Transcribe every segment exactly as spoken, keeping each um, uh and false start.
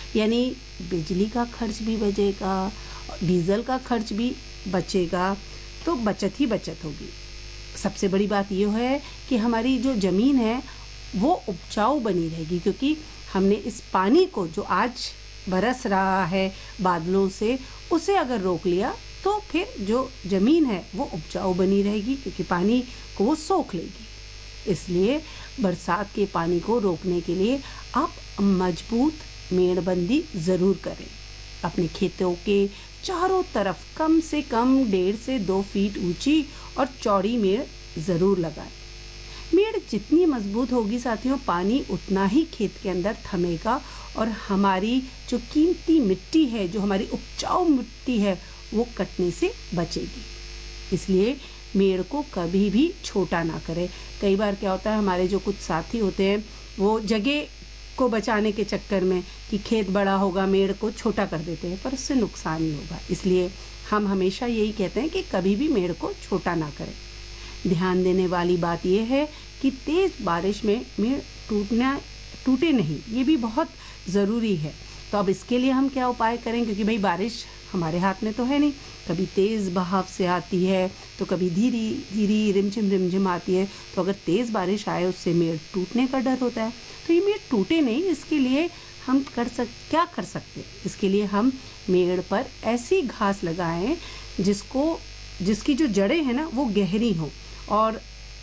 यानी बिजली का खर्च भी बचेगा, डीज़ल का खर्च भी बचेगा, तो बचत ही बचत होगी। सबसे बड़ी बात ये है कि हमारी जो ज़मीन है वो उपजाऊ बनी रहेगी, क्योंकि हमने इस पानी को जो आज बरस रहा है बादलों से, उसे अगर रोक लिया तो फिर जो ज़मीन है वो उपजाऊ बनी रहेगी, क्योंकि पानी को वो सोख लेगी। इसलिए बरसात के पानी को रोकने के लिए आप मजबूत मेड़बंदी ज़रूर करें। अपने खेतों के चारों तरफ कम से कम डेढ़ से दो फीट ऊंची और चौड़ी मेड़ ज़रूर लगाएं। मेड़ जितनी मजबूत होगी साथियों, पानी उतना ही खेत के अंदर थमेगा और हमारी जो कीमती मिट्टी है, जो हमारी उपजाऊ मिट्टी है, वो कटने से बचेगी। इसलिए मेड़ को कभी भी छोटा ना करें। कई बार क्या होता है, हमारे जो कुछ साथी होते हैं वो जगह को बचाने के चक्कर में कि खेत बड़ा होगा मेड़ को छोटा कर देते हैं, पर उससे नुकसान ही होगा। इसलिए हम हमेशा यही कहते हैं कि कभी भी मेड़ को छोटा ना करें। ध्यान देने वाली बात यह है कि तेज़ बारिश में मेड़ टूटना टूटे नहीं, ये भी बहुत ज़रूरी है। तो अब इसके लिए हम क्या उपाय करें, क्योंकि भाई बारिश हमारे हाथ में तो है नहीं, कभी तेज़ बहाव से आती है तो कभी धीरे धीरे रिमझिम रिमझिम आती है। तो अगर तेज़ बारिश आए उससे मेड़ टूटने का डर होता है। तो ये मेड़ टूटे नहीं, इसके लिए हम कर सक क्या कर सकते हैं, इसके लिए हम मेड़ पर ऐसी घास लगाएं जिसको जिसकी जो जड़ें हैं ना वो गहरी हों। और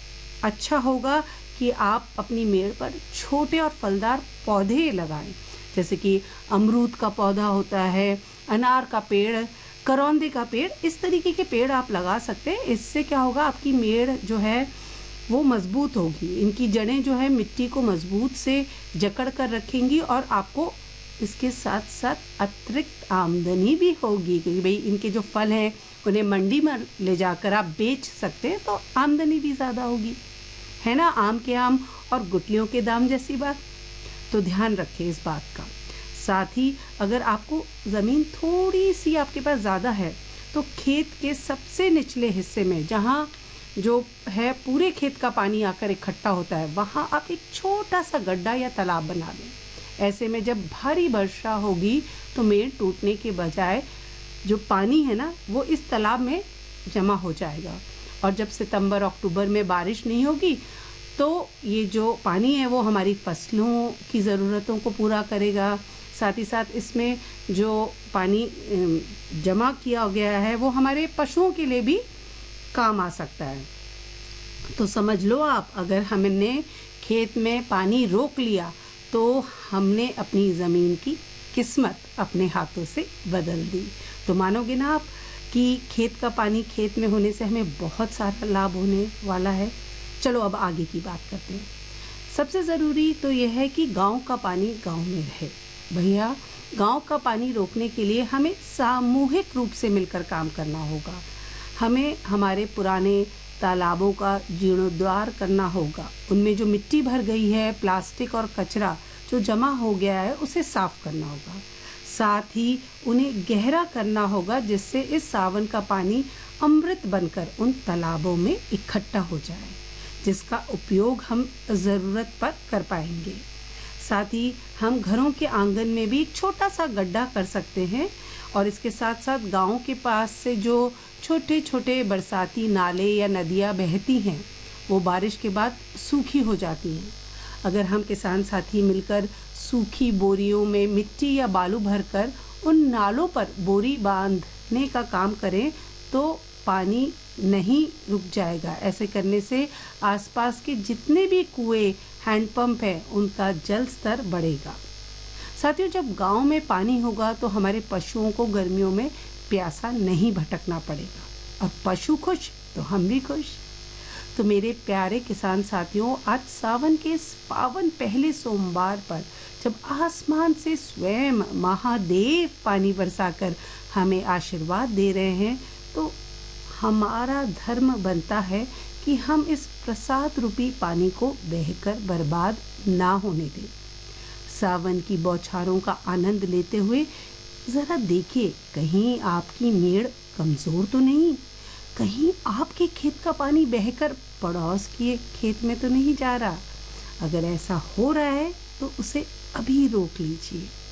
अच्छा होगा कि आप अपनी मेड़ पर छोटे और फलदार पौधे लगाएं, जैसे कि अमरूद का पौधा होता है, अनार का पेड़, करौंदे का पेड़, इस तरीके के पेड़ आप लगा सकते हैं। इससे क्या होगा, आपकी मेड़ जो है वो मजबूत होगी, इनकी जड़ें जो है मिट्टी को मजबूत से जकड़ कर रखेंगी और आपको इसके साथ साथ अतिरिक्त आमदनी भी होगी, क्योंकि भाई इनके जो फल हैं उन्हें मंडी में ले जाकर आप बेच सकते हैं, तो आमदनी भी ज़्यादा होगी, है ना। आम के आम और गुठलियों के दाम जैसी बात। तो ध्यान रखें इस बात का। साथ ही अगर आपको ज़मीन थोड़ी सी आपके पास ज़्यादा है तो खेत के सबसे निचले हिस्से में, जहाँ जो है पूरे खेत का पानी आकर इकट्ठा होता है, वहाँ आप एक छोटा सा गड्ढा या तालाब बना दें। ऐसे में जब भारी वर्षा होगी तो मेड़ टूटने के बजाय जो पानी है ना वो इस तालाब में जमा हो जाएगा। और जब सितंबर अक्टूबर में बारिश नहीं होगी तो ये जो पानी है वो हमारी फसलों की ज़रूरतों को पूरा करेगा। साथ ही साथ इसमें जो पानी जमा किया गया है वो हमारे पशुओं के लिए भी काम आ सकता है। तो समझ लो आप, अगर हमने खेत में पानी रोक लिया तो हमने अपनी ज़मीन की किस्मत अपने हाथों से बदल दी। तो मानोगे ना आप कि खेत का पानी खेत में होने से हमें बहुत सारा लाभ होने वाला है। चलो अब आगे की बात करते हैं। सबसे ज़रूरी तो यह है कि गांव का पानी गांव में रहे। भैया, गांव का पानी रोकने के लिए हमें सामूहिक रूप से मिलकर काम करना होगा। हमें हमारे पुराने तालाबों का जीर्णोद्धार करना होगा, उनमें जो मिट्टी भर गई है, प्लास्टिक और कचरा जो जमा हो गया है, उसे साफ करना होगा। साथ ही उन्हें गहरा करना होगा, जिससे इस सावन का पानी अमृत बनकर उन तालाबों में इकट्ठा हो जाए, जिसका उपयोग हम ज़रूरत पर कर पाएंगे। साथ ही हम घरों के आंगन में भी छोटा सा गड्ढा कर सकते हैं। और इसके साथ साथ गांव के पास से जो छोटे छोटे बरसाती नाले या नदियां बहती हैं, वो बारिश के बाद सूखी हो जाती हैं। अगर हम किसान साथी मिलकर सूखी बोरियों में मिट्टी या बालू भरकर उन नालों पर बोरी बांधने का काम करें तो पानी नहीं रुक जाएगा। ऐसे करने से आसपास के जितने भी कुएं, हैंडपंप हैं, उनका जल स्तर बढ़ेगा। साथियों, जब गांव में पानी होगा तो हमारे पशुओं को गर्मियों में प्यासा नहीं भटकना पड़ेगा, और पशु खुश तो हम भी खुश। तो मेरे प्यारे किसान साथियों, आज सावन के इस पावन पहले सोमवार पर जब आसमान से स्वयं महादेव पानी बरसाकर हमें आशीर्वाद दे रहे हैं, तो हमारा धर्म बनता है कि हम इस प्रसाद रूपी पानी को बहकर बर्बाद ना होने दें। सावन की बौछारों का आनंद लेते हुए ज़रा देखिए, कहीं आपकी मेड़ कमज़ोर तो नहीं, कहीं आपके खेत का पानी बहकर पड़ोस के खेत में तो नहीं जा रहा। अगर ऐसा हो रहा है तो उसे अभी रोक लीजिए।